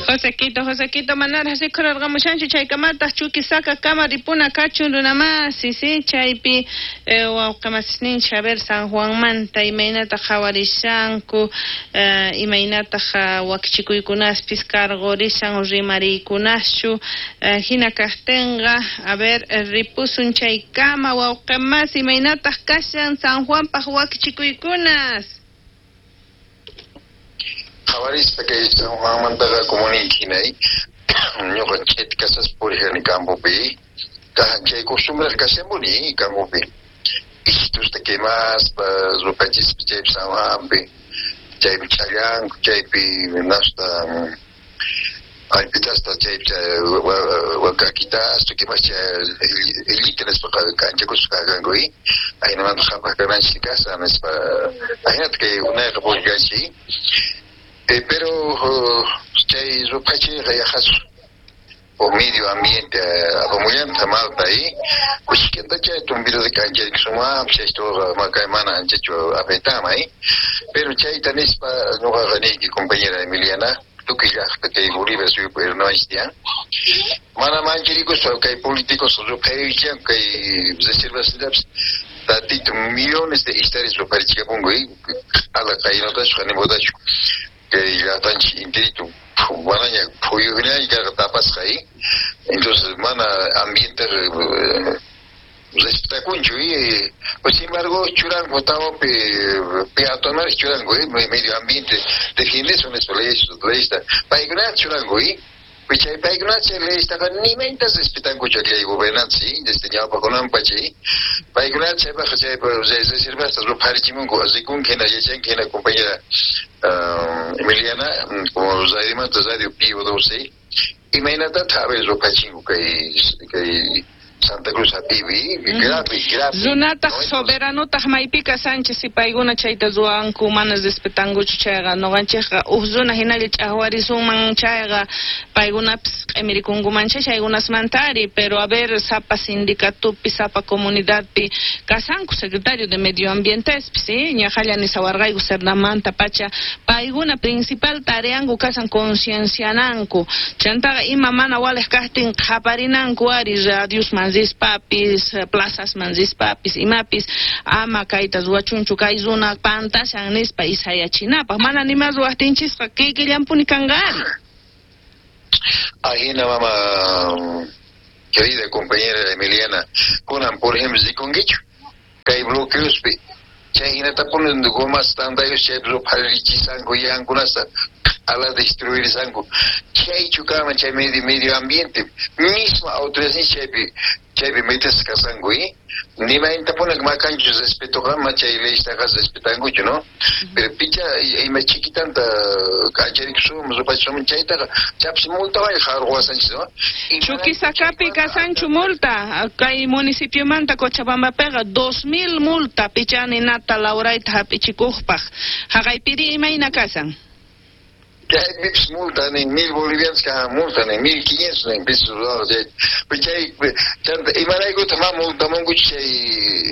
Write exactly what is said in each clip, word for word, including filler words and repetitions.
Josequito, Josequito, manara si korargamushanchu chaykamata chukisaka kama ripuna kachun runama sisi chaypi wawqamasnincha a ver San Juan manta imaynata hawarishanku imaynata wakchikuykunaspis kargorishan rimariykunaschu hina kaqtinqa a ver ripusun chaykama wawqamas imaynata kashan San Juanpaq wakchikuykunas. Havaris pequeños San Juan mandaga comuniquinay no chet casas por ejemplo campo B que costumbres que hacen boni campo B isto está que más para lo países que San Juan B que bichayan que nasta hay pitasta que wakakita esto que más elite les para cancha con su gangoi hay no más para que van chicas es para hay que una revolución Eh, pero chay uh, rupachi rayajas o medio ambiente abomuyanta malta ahí pues que está chay tumbido de cancha que suma esto macaimana anchecho apetama ahí pero chay tanis pa no gani que compañera Emiliana tú que ya que Bolivia soy pero no es ya mana manchiricos que políticos europeos que se sirven steps tatito millones de historias rupachi que pongo ahí a la calle no das ni bodas que ya están interitu bueno ya fue una y que tapas ahí entonces mana ambiente respeta kunju y pues sin embargo churan votaba pe peatonal churan güey medio ambiente defiende son eso leyes leyes para ignorar churan güey pues hay para ignorar se leyes está ni mentas respetan kunju que hay gobernanza sí destinado para con pachi para ignorar se va a hacer pues es sirve hasta lo parichimungo así con que nadie se que la compañera Emiliana como zaima tazadio pio doce imagínate sabes lo pachingo que que Santa Cruz a T V, grave, grave. Zunata soberano tahmaipika Sánchez y paiguna chaita zuan kumanas despetango chuchaga no gancheja uzuna hinali chahwari suman chaga paiguna emirikungu mancha chaigunas mantari pero a ver sapa sindicato pi sapa comunidad pi kasanku secretario de medio ambiente sí ñajalla ni sawargai gusernamanta pacha paiguna principal tareangu kasan concienciananku chantaga ima mana wales casting japarinanku ari radios manzis papis plazas manzis papis imapis ama kaitas wachunchu kaizuna pantas anis país hayachinapa mana ni más wahtinchis que que llampuni kangari ahí na mamá querida compañera Emiliana kunan por ejemplo si con gichu kai bloqueos pe chayina tapon de gomas tandayos chebro palichi sango yangunasa ala destruir sango chay chukama chay medio medio ambiente misma autorización chay chay metes kasango y ni va a poner más canchos respeto gama chay le está gas respetango yo no pero picha y me chiquitanta cancheri que somos o pasamos chay ta chaps multa va a dejar guasancho no chuki sakapi kasancho multa kai municipio manta Cochabamba pega dos mil multa pichani nata lauraita pichikupa hagaipiri imaina kasan que hay bips multan en mil bolivianos que multan en mil quinientos en pesos dólares pues hay y maraigo tama multa mongo chay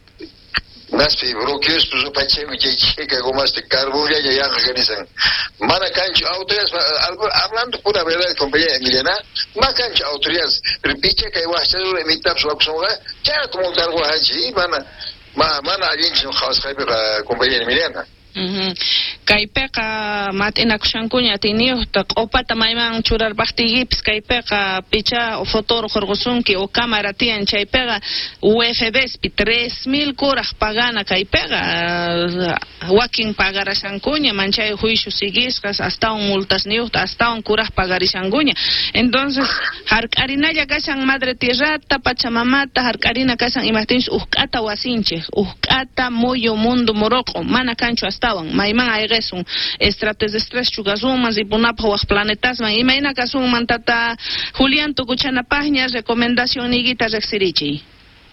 naspe bloqueos pues o pache que checa como este cargo ya ya organizan mana cancho autoridades hablando pura verdad compañera Emiliana ma cancho autoridades pero piche que va a ser mitad su acción ya como cargo allí mana ma mana alguien no khas khaibe compañera Emiliana Mhm. Kaipeka matina kushankunya tinio ta opata maiman churar bakti gips kaipeka picha o fotor khorgosunki o cámara tian chaipega U F B pi tres mil kuraj pagana kaipega waking pagara shankunya manchay juicio sigiskas hasta un multas niuta hasta un kuraj pagari shankunya entonces harkarina ya kasan madre tierra pachamamata harkarina kasan imatins ukata wasinche ukata moyo mundo moroko mana cancho estaban maiman aigesun estrates de estrés chugasumas y punapa was planetas man imaina kasun mantata Julián tukuchana página recomendación iguita rexirichi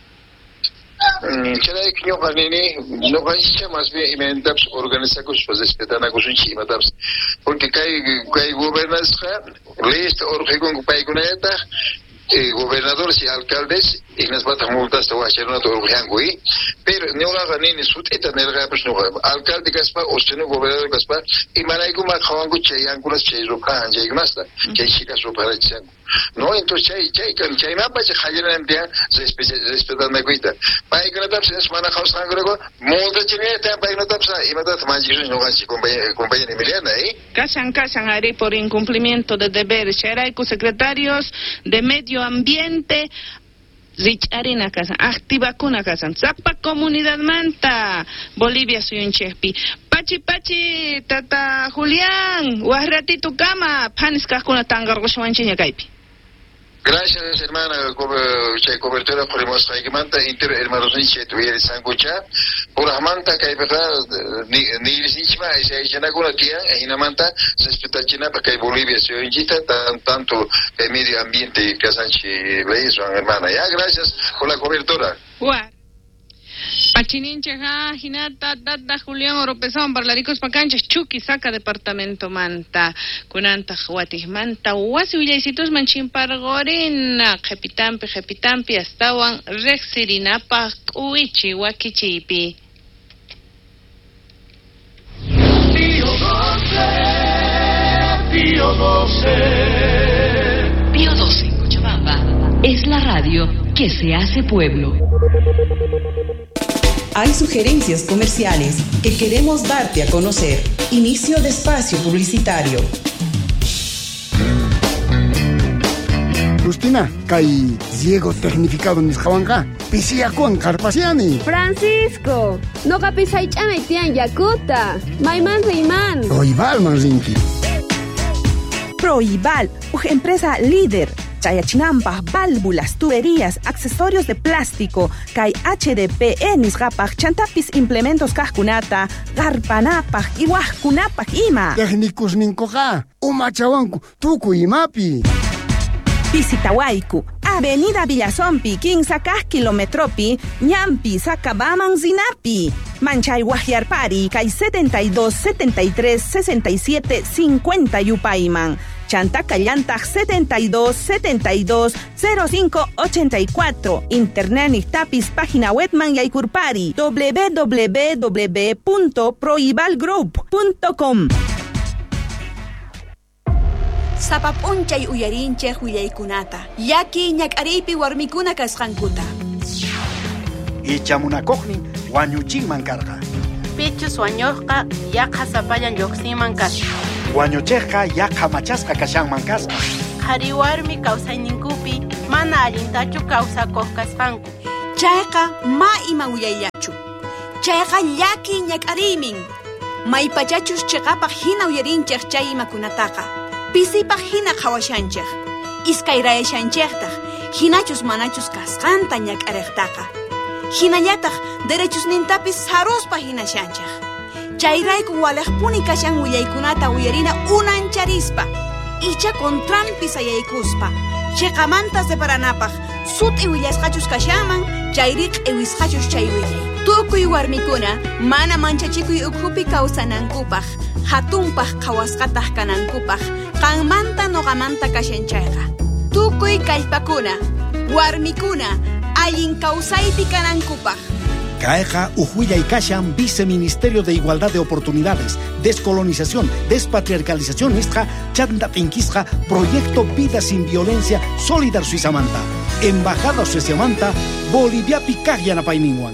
Chela que yo panini no va a más bien inventamos organizar cosas pues respetando cosas chima taps porque kai kai gobernanza lista orgego con pai coneta eh, gobernadores y alcaldes y las batas multas de Washington todo el hangui pero no la ganin sut eta nerga pues no alcalde gaspa o seno gobernador gaspa y manaigo ma khawangu cheyangulas cheyro kan jegnasta cheyshika soparachan no entonces chay chay kan chay ma pa khajiran dia respetar me cuita pai que no se semana khausa grego multa chineta pai no tapsa y mata manjiro no ganchi compañía compañía Emiliana eh casan casan ari por incumplimiento de deberes Charaiko secretarios de medio ambiente Rich Arena Casa, activa kuna casa, Zapa Comunidad Manta, Bolivia Suyunchepi, Pachi Pachi, Tata Julián, Guarrati tu cama, Panisca kuna tangar Goshuanchiña Caipi. Gracias, hermana, che cobertura por el mostra que manta inter hermanos niche tuviera sangucha por amanta que verdad ni ni nichma ese jana kuna tía e hinamanta se respeta china para que Bolivia se injita tan tanto el medio ambiente que sanchi veis hermana. Ya, gracias por la cobertura. Guau. Pachinincheja, Hinata, Tata, Julián, Oropezón, Barlaricos, Pacanchas, Chucky, saca departamento Manta, Kunanta, Juatis, Manta, Huasi, Ullaisitos, Manchin, Pargorina, Jepitampi, Jepitampi, Astawan, Rexirinapa, Uichi, Wakichipi. Pío doce, Pío doce. Pío doce en Cochabamba es la radio que se hace pueblo. Hay sugerencias comerciales que queremos darte a conocer. Inicio de espacio publicitario. Justina, kay Diego tecnificado nisqawanqa pisiyakuwan qarpasiani. Francisco, noqa pisaych'amay tiyan yakuta. Mayman riman. Proibalman rinki. Proibal, una empresa líder. Chayachinampa, válvulas, tuberías, accesorios de plástico, Kai H D P E nisqapaj, chantapis implementos kajkunata, garpanapaj, iwajkunapaj ima. Técnicos ninkoqa, umachawanku, tuku imapi. Pisitawaiku, Avenida Villazompi, quince kilometropi, Ñampi, Sacabaman Zinapi. Manchay Guajiarpari, Kai setenta y dos, setenta y tres, sesenta y siete, cincuenta Yupaiman. Chantacallantaj setenta y dos, setenta y dos, cero cinco, ochenta y cuatro. Internet Nictapis, página web Manyaykurpari, w w w punto proibalgroup punto com. Sapapunchay uyarinche huyaykunata. Yaki ñak'aripi warmikuna kasqankuta. Ichamunakojni wañuchinman karqa. Pichus wañuqqa yaqa sapayan lluqsinman kasqa. Wañuchejqa yaqa machasqa kashanman kasqa. Qhari warmi kawsayninkupi mana allintachu kawsakuq kasqanku. Chayqa ma ima uyayachu. Chayqa llaki ñak'arimin. Maypachachus chiqapaq hina uyarinchej chay imakunataqa. Pisipaq hina qhawashanchej. Iskayrayashanchejtaq. Hinachus manachus kasqanta ñak'ariqtaqa. Hinallataq derechos nintapis saruspa hinashanchej. Chayrayku walaqpuni kashan willaykunata uyarina unancharispa. Icha contranpi sayaykuspa. Chiqamantas de paranapaq. Suti willasqachus kashaman, chayriq ewisqachus chay willay. Tukuy warmikuna mana manchachikuy ukhupi kawsanankupaq. Hatunpaq qhawasqataq kanankupaq. Qanmanta noqamanta kashanchayqa. Tukuy kallpakuna, warmikuna, allin kawsaypi kanankupaq. Caeja Ujuya y Kashan, Viceministerio de Igualdad de Oportunidades, Descolonización, Despatriarcalización, Istra, Chanda Pinquistra, Proyecto Vida Sin Violencia, Solidar Suizamanta, Embajada Suizamanta, Bolivia Picayana Paininguan.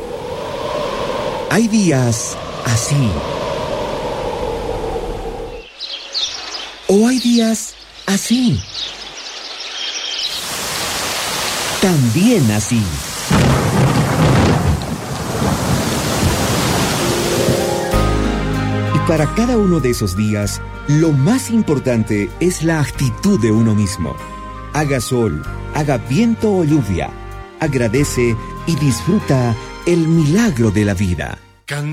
Hay días así. O hay días así. También así. Para cada uno de esos días, lo más importante es la actitud de uno mismo. Haga sol, haga viento o lluvia. Agradece y disfruta el milagro de la vida.